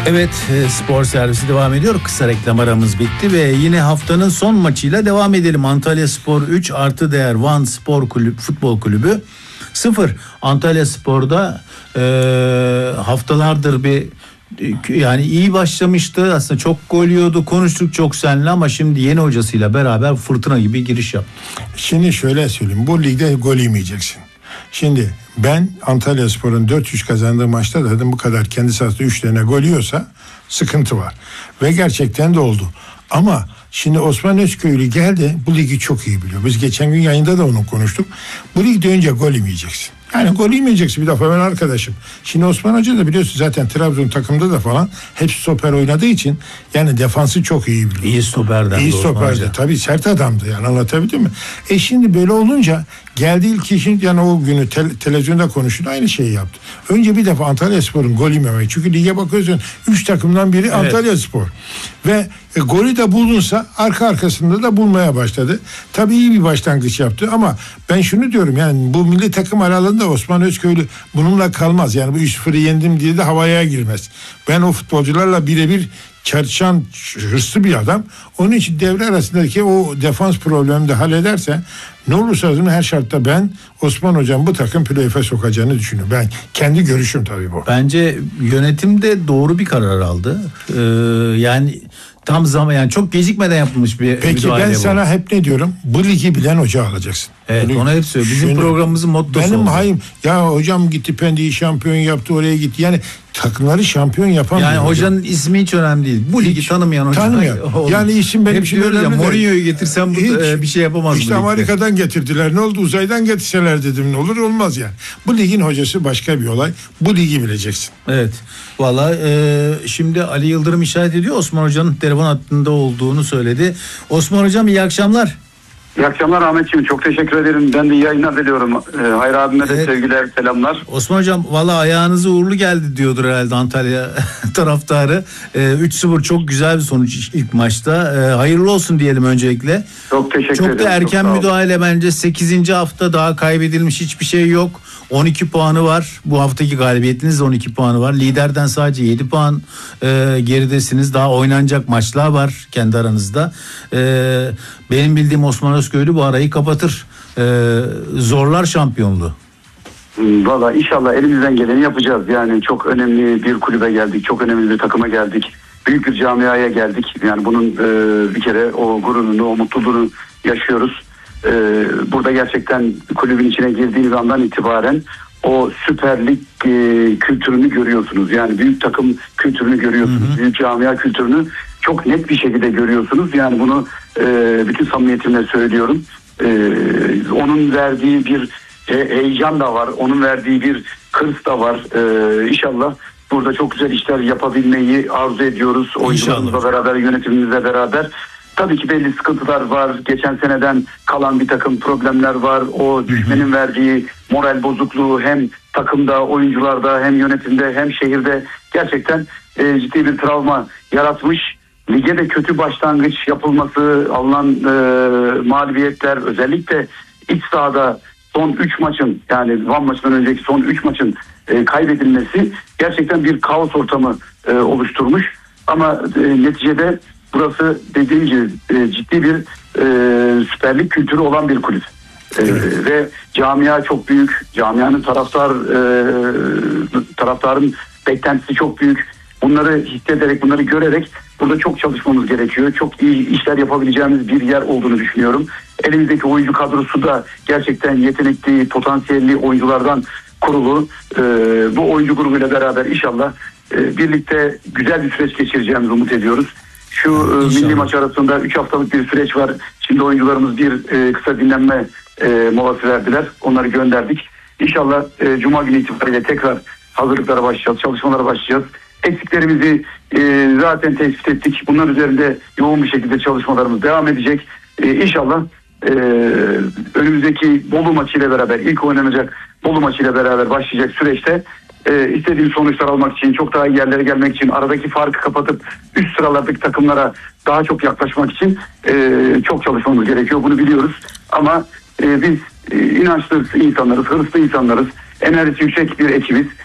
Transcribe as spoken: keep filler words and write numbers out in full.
Evet, spor servisi devam ediyor. Kısa reklam aramız bitti ve yine haftanın son maçıyla devam edelim. Antalyaspor üç artı değer Van Spor Kulübü, Futbol Kulübü sıfır. Antalyaspor'da e, haftalardır bir yani iyi başlamıştı. Aslında çok gol yiyordu. Konuştuk çok seninle ama şimdi yeni hocasıyla beraber fırtına gibi giriş yaptı. Şimdi şöyle söyleyeyim. Bu ligde gol yemeyeceksin. Şimdi ben Antalyaspor'un dört üç kazandığı maçta da dedim bu kadar kendi sahasında üç tane gol yiyorsa sıkıntı var. Ve gerçekten de oldu. Ama şimdi Osman Özköylü geldi, bu ligi çok iyi biliyor. Biz geçen gün yayında da onu konuştuk. Bu ligde önce gol yemeyeceksin. Yani gol yemeyeceksin bir defa, ben arkadaşım. Şimdi Osman Hoca da biliyorsun zaten Trabzon takımda da falan hep stoper oynadığı için yani defansı çok iyi biliyor. İyi stoperden. İyi stoperdi. Tabii sert adamdı yani, anlatabildim mi? E şimdi böyle olunca geldi ilk işin yani o günü te- televizyonda konuştu, aynı şeyi yaptı. Önce bir defa Antalyaspor'un gol yememeyi. Çünkü lige bakıyorsun üç takımdan biri evet. Antalyaspor. Ve e, golü de bulunsa arka arkasında da bulmaya başladı. Tabii iyi bir başlangıç yaptı ama ben şunu diyorum yani bu milli takım aralığında Osman Özköylü bununla kalmaz. Yani bu üç sıfırı yendim diye de havaya girmez. Ben o futbolcularla birebir çalışan hırslı bir adam. Onun için devre arasındaki o defans problemini de hallederse ne olursa olsun her şartta ben Osman Hocam bu takım playoff'a sokacağını düşünüyorum. Ben kendi görüşüm tabii bu. Bence yönetim de doğru bir karar aldı. Ee, yani tam zaman yani çok gecikmeden yapılmış bir Peki ben bu. Sana hep ne diyorum? Bu ligi bilen hoca alacaksın. Evet, bunu, onu hep söylüyorum. Bizim şunu, programımızın mottosu benim oldu. hayım ya hocam gitti Pendik'i şampiyon yaptı, oraya gitti. Yani takımları şampiyon yapan yani hocanın hocam. ismi hiç önemli değil. Bu ligi hiç tanımayan hoca. Tanımıyor. Yani isim benim için önemli değil. Mourinho'yu getirsen bu hiç, bir şey yapamaz. İşte Amerika'dan getirdiler. Ne oldu? Uzaydan getirseler dedim. Ne olur olmaz yani. Bu ligin hocası başka bir olay. Bu ligi bileceksin. Evet. Vallahi e, şimdi Ali Yıldırım işaret ediyor. Osman Hoca'nın telefon hattında olduğunu söyledi. Osman Hocam iyi akşamlar. İyi akşamlar Ahmetciğim. Çok teşekkür ederim. Ben de iyi yayınlar diliyorum. Ee, Hayri abime de evet. sevgiler, selamlar. Osman Hocam valla ayağınıza uğurlu geldi diyordur herhalde Antalya taraftarı. Ee, üç sıfır çok güzel bir sonuç ilk maçta. Ee, hayırlı olsun diyelim öncelikle. Çok teşekkür çok ederim. Çok da erken müdahale bence. sekizinci hafta daha kaybedilmiş hiçbir şey yok. on iki puanı var. Bu haftaki galibiyetiniz on iki puanı var. Liderden sadece yedi puan e, geridesiniz. Daha oynanacak maçlar var kendi aranızda. E, benim bildiğim Osman Özköylü bu arayı kapatır. E, zorlar şampiyonluğu. Valla inşallah elimizden geleni yapacağız. Yani çok önemli bir kulübe geldik. Çok önemli bir takıma geldik. Büyük bir camiaya geldik. Yani bunun e, bir kere o gururunu, o mutluluğunu yaşıyoruz. Ee, burada gerçekten kulübün içine girdiğiniz andan itibaren o Süper Lig e, kültürünü görüyorsunuz. Yani büyük takım kültürünü görüyorsunuz. Hı hı. Büyük camia kültürünü çok net bir şekilde görüyorsunuz. Yani bunu e, bütün samimiyetimle söylüyorum. E, onun verdiği bir e, heyecan da var. Onun verdiği bir hırs da var. E, İnşallah burada çok güzel işler yapabilmeyi arzu ediyoruz. Oyuncularımızla beraber, yönetimimizle beraber. Tabii ki belli sıkıntılar var. Geçen seneden kalan bir takım problemler var. O düşmenin verdiği moral bozukluğu hem takımda, oyuncularda, hem yönetimde, hem şehirde gerçekten e, ciddi bir travma yaratmış. Lige de kötü başlangıç yapılması, alınan e, mağlubiyetler, özellikle iç sahada son üç maçın, yani Van maçından önceki son üç maçın e, kaybedilmesi gerçekten bir kaos ortamı e, oluşturmuş. Ama e, neticede burası dediğim gibi e, ciddi bir e, Süper Lig kültürü olan bir kulüp. E, evet. Ve camia çok büyük. Camianın taraftar e, taraftarın beklentisi çok büyük. Bunları hissederek, bunları görerek burada çok çalışmamız gerekiyor. Çok iyi işler yapabileceğimiz bir yer olduğunu düşünüyorum. Elimizdeki oyuncu kadrosu da gerçekten yetenekli, potansiyelli oyunculardan kurulu. E, bu oyuncu grubuyla beraber inşallah e, birlikte güzel bir süreç geçireceğimizi umut ediyoruz. Şu İnşallah. milli maç arasında üç haftalık bir süreç var. Şimdi oyuncularımız bir e, kısa dinlenme e, molası verdiler. Onları gönderdik. İnşallah e, Cuma günü itibariyle tekrar hazırlıklara başlayacağız, çalışmalara başlayacağız. Eksiklerimizi e, zaten tespit ettik. Bunlar üzerinde yoğun bir şekilde çalışmalarımız devam edecek. E, İnşallah e, önümüzdeki Bolu maçıyla beraber, ilk oynanacak Bolu maçıyla beraber başlayacak süreçte Ee, istediğim sonuçlar almak için, çok daha iyi yerlere gelmek için, aradaki farkı kapatıp üst sıralardaki takımlara daha çok yaklaşmak için e, çok çalışmamız gerekiyor. Bunu biliyoruz. Ama e, biz e, inançlı insanlarız, hırslı insanlarız, enerjisi yüksek bir ekibiz.